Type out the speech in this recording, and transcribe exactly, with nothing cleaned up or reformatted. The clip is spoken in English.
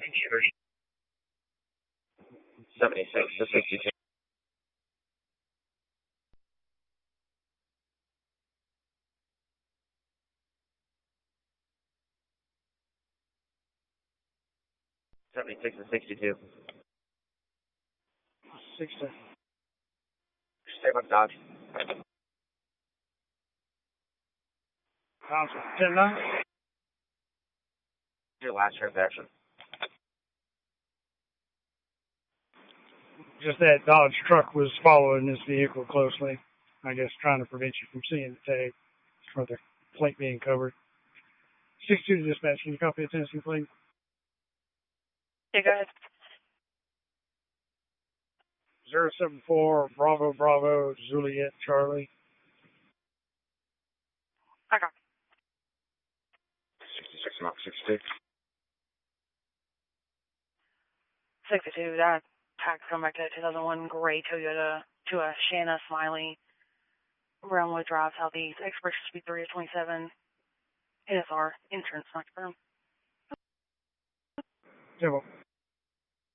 seventy-six to sixty-two. seventy-six to sixty-two. sixty. Stay with Dodge. Thompson, ten nine. Your last transaction. Just that Dodge truck was following this vehicle closely. I guess trying to prevent you from seeing the tag or the plate being covered. sixty-two to dispatch. Can you copy attention, please? Yeah, go ahead. zero seven four Bravo Bravo Juliet Charlie. I got sixty-six, not sixty-two. sixty-two, that tag come back to two thousand one gray Toyota to a Shanna Smiley, Brownwood Drive, Southeast, expiration speed three of twenty-seven, N S R, insurance, not confirmed. Jimbo.